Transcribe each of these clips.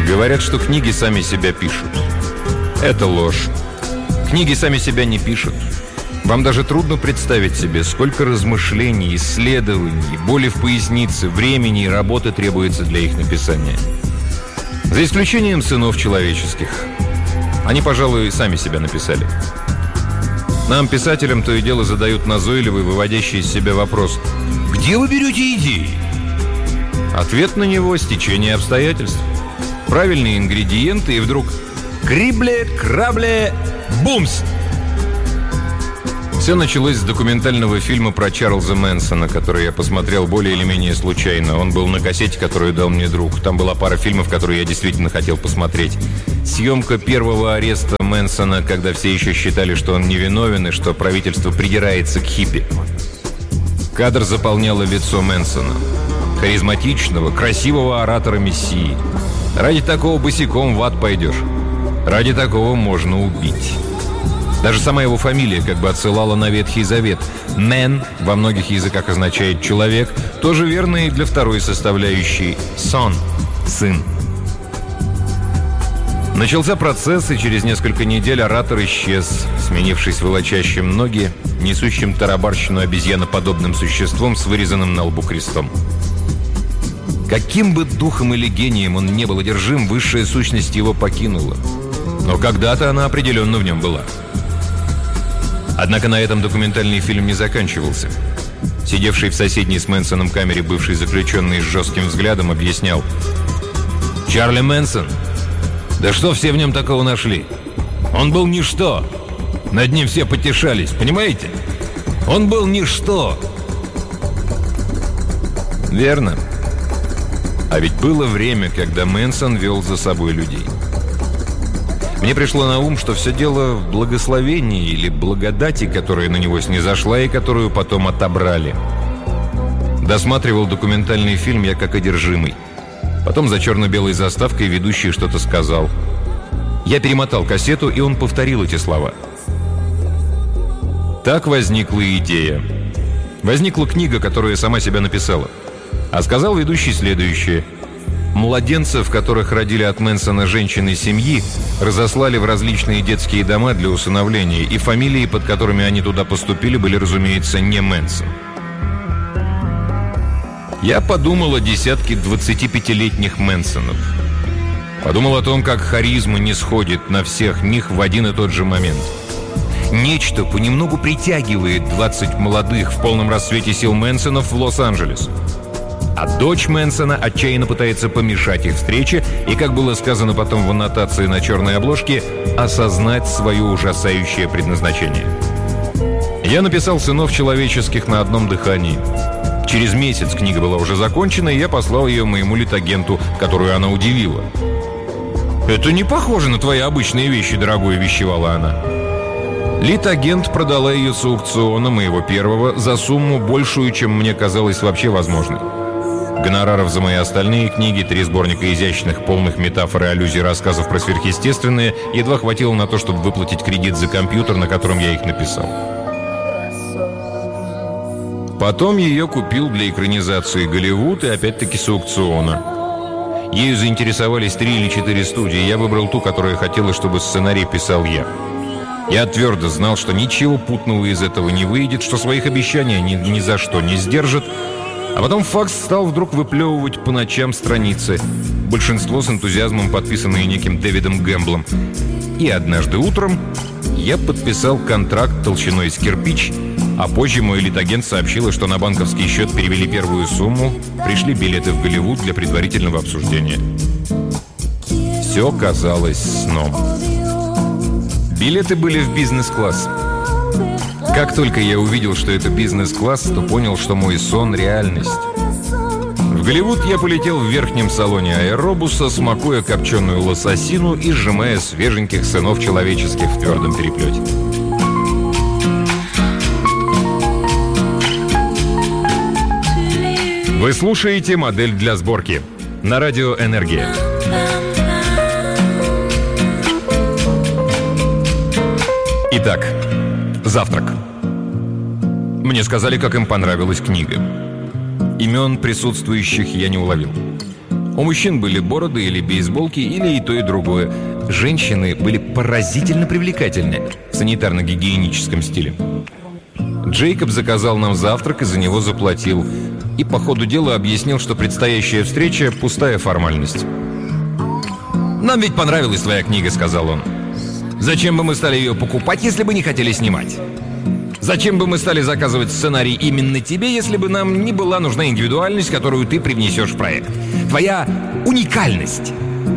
Говорят, что книги сами себя пишут. Это ложь. Книги сами себя не пишут. Вам даже трудно представить себе, сколько размышлений, исследований, боли в пояснице, времени и работы требуется для их написания. За исключением сынов человеческих. Они, пожалуй, сами себя написали. Нам, писателям, то и дело задают назойливый, выводящий из себя вопрос: «Где вы берете идеи?» Ответ на него – стечение обстоятельств. Правильные ингредиенты, и вдруг крибле, крабле, бумс! Все началось с документального фильма про Чарльза Мэнсона, который я посмотрел более или менее случайно. Он был на кассете, которую дал мне друг. Там была пара фильмов, которые я действительно хотел посмотреть. Съемка первого ареста Мэнсона, когда все еще считали, что он невиновен и что правительство придирается к хиппи. Кадр заполняло лицо Мэнсона. Харизматичного, красивого оратора-мессии. Ради такого босиком в ад пойдешь. Ради такого можно убить. Даже сама его фамилия как бы отсылала на Ветхий Завет. «Man» во многих языках означает «человек», тоже верно и для второй составляющей «son» – «сын». Начался процесс, и через несколько недель оратор исчез, сменившись волочащим ноги, несущим тарабарщину обезьяноподобным существом с вырезанным на лбу крестом. Каким бы духом или гением он не был одержим, высшая сущность его покинула. Но когда-то она определенно в нем была. Однако на этом документальный фильм не заканчивался. Сидевший в соседней с Мэнсоном камере бывший заключенный с жестким взглядом объяснял: «Чарли Мэнсон? Да что все в нем такого нашли? Он был ничто. Над ним все потешались, понимаете? Он был ничто». Верно. А ведь было время, когда Мэнсон вел за собой людей. Мне пришло на ум, что все дело в благословении или благодати, которая на него снизошла и которую потом отобрали. Досматривал документальный фильм я как одержимый. Потом за черно-белой заставкой ведущий что-то сказал. Я перемотал кассету, и он повторил эти слова. Так возникла идея. Возникла книга, которую я сама себя написала. А сказал ведущий следующее: младенцев, которых родили от Мэнсона женщины семьи, разослали в различные детские дома для усыновления, и фамилии, под которыми они туда поступили, были, разумеется, не Мэнсон. Я подумал о десятке 25-летних Мэнсонов. Подумал о том, как харизма не сходит на всех них в один и тот же момент. Нечто понемногу притягивает 20 молодых в полном расцвете сил Мэнсонов в Лос-Анджелес. А дочь Мэнсона отчаянно пытается помешать их встрече и, как было сказано потом в аннотации на черной обложке, осознать свое ужасающее предназначение. Я написал «Сынов человеческих» на одном дыхании. Через месяц книга была уже закончена, и я послал ее моему литагенту, которую она удивила. «Это не похоже на твои обычные вещи, дорогой», — вещевала она. Литагент продала ее с аукциона моего первого за сумму большую, чем мне казалось вообще возможной. Гонораров за мои остальные книги, 3 сборника изящных, полных метафор и аллюзий рассказов про сверхъестественное, едва хватило на то, чтобы выплатить кредит за компьютер, на котором я их написал. Потом ее купил для экранизации Голливуд, и опять-таки с аукциона. Ею заинтересовались 3 или 4 студии. Я выбрал ту, которая хотела, чтобы сценарий писал я. Я твердо знал, что ничего путного из этого не выйдет, что своих обещаний ни за что не сдержат. А потом факс стал вдруг выплевывать по ночам страницы. Большинство с энтузиазмом подписанные неким Дэвидом Гэмблом. И однажды утром я подписал контракт толщиной с кирпич, а позже мой литагент сообщила, что на банковский счет перевели первую сумму, пришли билеты в Голливуд для предварительного обсуждения. Все казалось сном. Билеты были в бизнес-класс. Как только я увидел, что это бизнес-класс, то понял, что мой сон – реальность. В Голливуд я полетел в верхнем салоне аэробуса, смакуя копченую лососину и сжимая свеженьких сынов человеческих в твердом переплете. Вы слушаете «Модель для сборки» на радио «Энергия». Итак, завтрак. Мне сказали, как им понравилась книга. Имен присутствующих я не уловил. У мужчин были бороды или бейсболки, или и то, и другое. Женщины были поразительно привлекательны в санитарно-гигиеническом стиле. Джейкоб заказал нам завтрак и за него заплатил. И по ходу дела объяснил, что предстоящая встреча – пустая формальность. «Нам ведь понравилась твоя книга», – сказал он. «Зачем бы мы стали ее покупать, если бы не хотели снимать? Зачем бы мы стали заказывать сценарий именно тебе, если бы нам не была нужна индивидуальность, которую ты привнесешь в проект? Твоя уникальность!»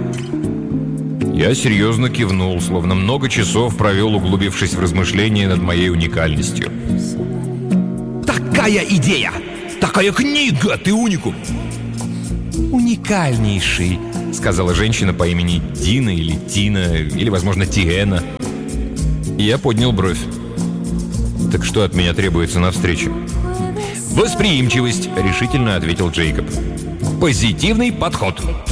Я серьезно кивнул, словно много часов провел, углубившись в размышления над моей уникальностью. «Такая идея! Такая книга! Ты уникум!» «Уникальнейший», — сказала женщина по имени Дина или Тина, или, возможно, Тиэна. Я поднял бровь. «Так что от меня требуется на встрече?» «Восприимчивость», — решительно ответил Джейкоб. «Позитивный подход».